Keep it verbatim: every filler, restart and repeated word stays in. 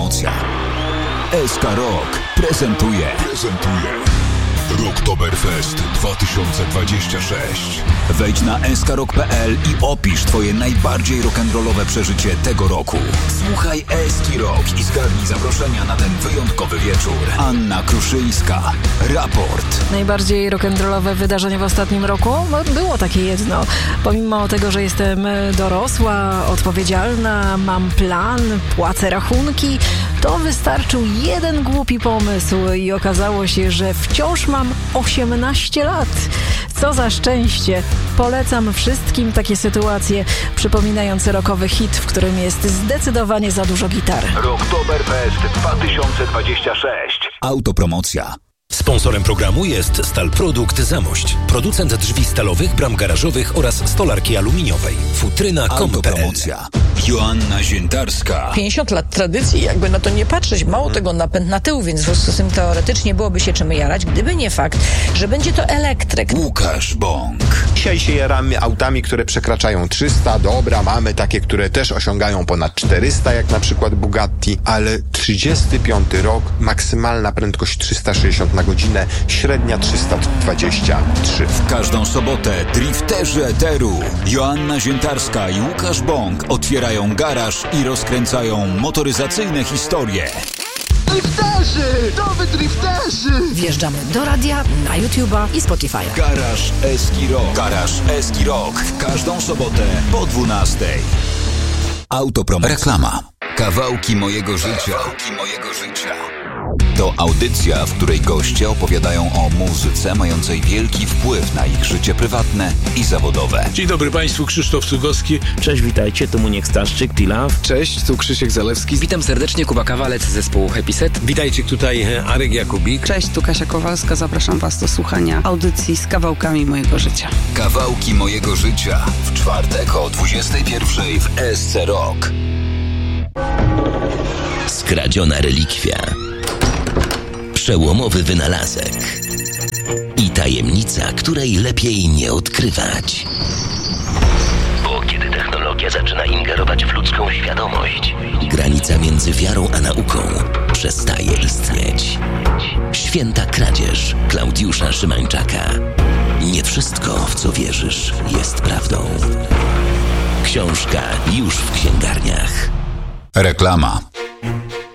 Autopromocja. S K Rock prezentuje. Prezentuje. Rocktoberfest dwa tysiące dwadzieścia sześć. Wejdź na s k rock kropka p l i opisz twoje najbardziej rock'n'rollowe przeżycie tego roku. Słuchaj Eski Rock i zgarnij zaproszenia na ten wyjątkowy wieczór. Anna Kruszyńska. Raport. Najbardziej rock'n'rollowe wydarzenie w ostatnim roku? No, było takie jedno. Pomimo tego, że jestem dorosła, odpowiedzialna, mam plan, płacę rachunki, to wystarczył jeden głupi pomysł i okazało się, że wciąż mam osiemnaście lat. Co za szczęście. Polecam wszystkim takie sytuacje, przypominające rockowy hit, w którym jest zdecydowanie za dużo gitar. Rocktoberfest dwa tysiące dwadzieścia sześć. Autopromocja. Sponsorem programu jest Stalprodukt Zamość, producent drzwi stalowych, bram garażowych oraz stolarki aluminiowej. Futryna kropka com kropka p l. Autopromocja. Joanna Ziętarska. pięćdziesiąt lat tradycji, jakby na to nie patrzeć, mało tego, napęd na tył, więc w związku z tym teoretycznie byłoby się czym jarać, gdyby nie fakt, że będzie to elektryk. Łukasz Bąk. Dzisiaj się jaramy autami, które przekraczają trzysta, dobra, mamy takie, które też osiągają ponad czterysta, jak na przykład Bugatti, ale trzydziesty piąty rok, maksymalna prędkość trzysta sześćdziesiąt na godzinę, średnia trzysta dwadzieścia trzy. W każdą sobotę drifterzy eteru Joanna Ziętarska i Łukasz Bąk otwierają garaż i rozkręcają motoryzacyjne historie. Drifterzy! To wy drifterzy! Wjeżdżamy do radia, na YouTube'a i Spotify'a. Garaż Eski Rock. Garaż Eski Rock. W każdą sobotę po dwunastej. Autopromocja. Reklama. Kawałki mojego życia. Kawałki mojego życia. To audycja, w której goście opowiadają o muzyce mającej wielki wpływ na ich życie prywatne i zawodowe. Dzień dobry Państwu, Krzysztof Cugowski. Cześć, witajcie, tu Muniek Staszczyk, T-Love. Cześć, tu Krzysiek Zalewski. Witam serdecznie, Kuba Kawalec z zespołu Happy Set. Witajcie, tutaj Arek Jakubik. Cześć, tu Kasia Kowalska, zapraszam Was do słuchania audycji z kawałkami mojego życia. Kawałki mojego życia. W czwartek o dwudziestej pierwszej w S C Rock. Skradziona relikwia. Przełomowy wynalazek i tajemnica, której lepiej nie odkrywać. Bo kiedy technologia zaczyna ingerować w ludzką świadomość, granica między wiarą a nauką przestaje istnieć. Święta kradzież Klaudiusza Szymańczaka. Nie wszystko, w co wierzysz, jest prawdą. Książka już w księgarniach. Reklama.